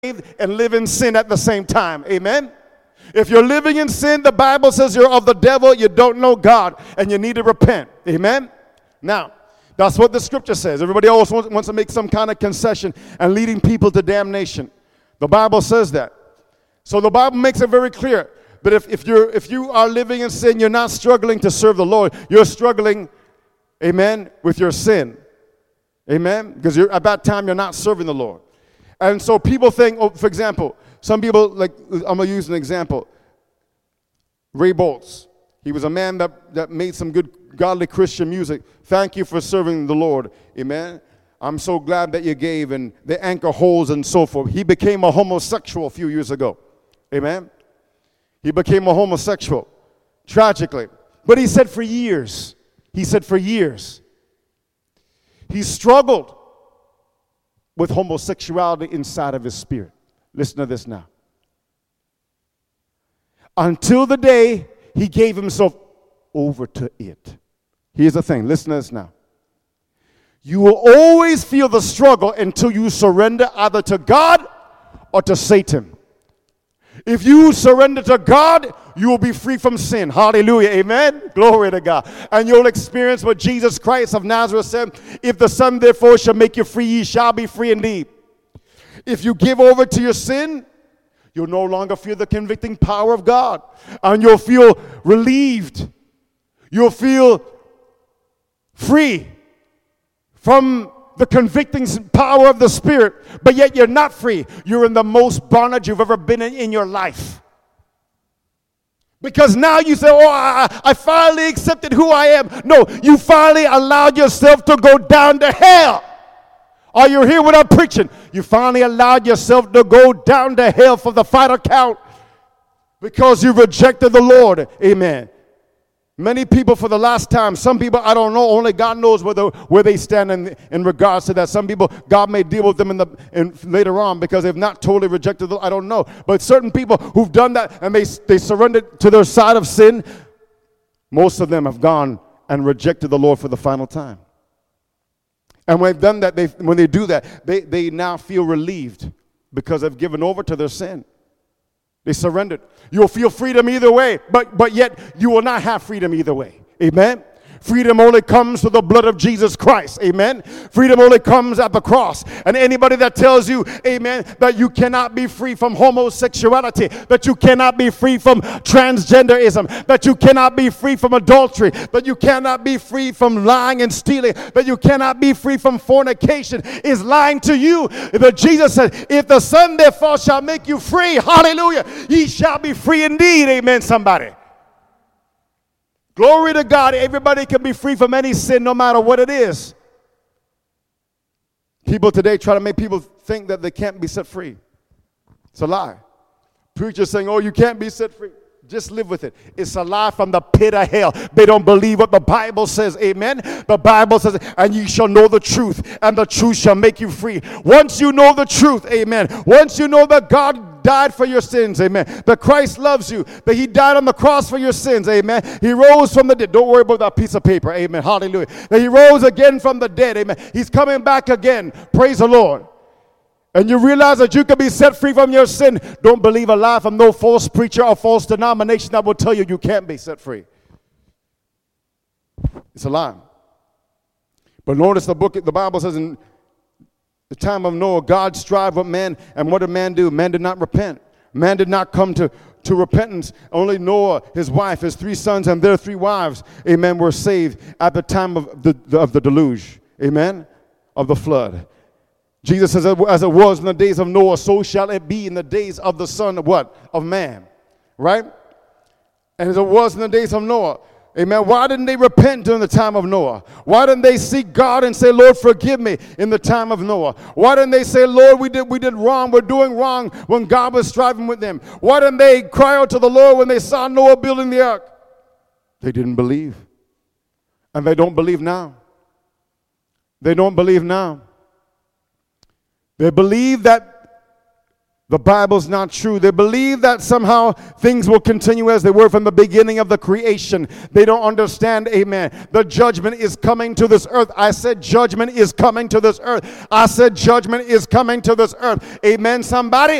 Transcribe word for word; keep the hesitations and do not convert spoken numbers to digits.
and live in sin at the same time. Amen? If you're living in sin, the Bible says you're of the devil, you don't know God, and you need to repent. Amen? Now, that's what the scripture says. Everybody always wants, wants to make some kind of concession and leading people to damnation. The Bible says that. So the Bible makes it very clear that if, if, you're, if you are living in sin, you're not struggling to serve the Lord. You're struggling, amen, with your sin. Amen? Because you're, at that time, you're not serving the Lord. And so people think, oh, for example, some people, like, I'm going to use an example. Ray Boltz. He was a man that, that made some good, godly Christian music. Thank you for serving the Lord. Amen. I'm so glad that you gave, and the anchor holds and so forth. He became a homosexual a few years ago. Amen. He became a homosexual, tragically. But he said for years, he said for years, he struggled with homosexuality inside of his spirit. Listen to this now. Until the day he gave himself over to it. Here's the thing. Listen to this now. You will always feel the struggle until you surrender either to God or to Satan. If you surrender to God, you will be free from sin. Hallelujah. Amen. Glory to God. And you'll experience what Jesus Christ of Nazareth said. If the Son therefore shall make you free, ye shall be free indeed. If you give over to your sin, you'll no longer feel the convicting power of God. And you'll feel relieved. You'll feel free from the convicting power of the Spirit, but yet you're not free. You're in the most bondage you've ever been in in your life. Because now you say, oh, I, I finally accepted who I am. No, you finally allowed yourself to go down to hell. Are you here when I'm preaching? You finally allowed yourself to go down to hell for the final count because you rejected the Lord. Amen. Many people for the last time, some people, I don't know, only God knows where, the, where they stand in, in regards to that. Some people, God may deal with them in the in, later on because they've not totally rejected the, I don't know. But certain people who've done that and they, they surrendered to their side of sin, most of them have gone and rejected the Lord for the final time. And when they've done that, they, when they do that, they, they now feel relieved because they've given over to their sin. They surrendered. You'll feel freedom either way, but, but yet you will not have freedom either way. Amen? Freedom only comes through the blood of Jesus Christ. Amen? Freedom only comes at the cross. And anybody that tells you, amen, that you cannot be free from homosexuality, that you cannot be free from transgenderism, that you cannot be free from adultery, that you cannot be free from lying and stealing, that you cannot be free from fornication, is lying to you. But Jesus said, if the Son therefore shall make you free, hallelujah, ye shall be free indeed. Amen, somebody. Glory to God. Everybody can be free from any sin no matter what it is. People today try to make people think that they can't be set free. It's a lie. Preachers saying, oh, you can't be set free. Just live with it. It's a lie from the pit of hell. They don't believe what the Bible says. Amen. The Bible says, and you shall know the truth, and the truth shall make you free. Once you know the truth, amen. Once you know that God died for your sins, amen. That Christ loves you, that he died on the cross for your sins, amen. He rose from the dead. Don't worry about that piece of paper, amen. Hallelujah. That he rose again from the dead, amen. He's coming back again. Praise the Lord. And you realize that you can be set free from your sin. Don't believe a lie from no false preacher or false denomination that will tell you you can't be set free. It's a lie. But notice the book, the Bible says in the time of Noah, God strived with man, and what did man do? Man did not repent. Man did not come to, to repentance. Only Noah, his wife, his three sons, and their three wives, amen, were saved at the time of the, of the deluge, amen, of the flood. Jesus says, as it was in the days of Noah, so shall it be in the days of the Son of what? Of man, right? And as it was in the days of Noah. Amen. Why didn't they repent during the time of Noah? Why didn't they seek God and say, Lord, forgive me in the time of Noah? Why didn't they say, Lord, we did we did wrong, we're doing wrong when God was striving with them? Why didn't they cry out to the Lord when they saw Noah building the ark? They didn't believe. And they don't believe now. They don't believe now. They believe that The Bible's not true. They believe that somehow things will continue as they were from the beginning of the creation. They don't understand, amen. The judgment is coming to this earth. I said judgment is coming to this earth. I said judgment is coming to this earth. Amen, somebody.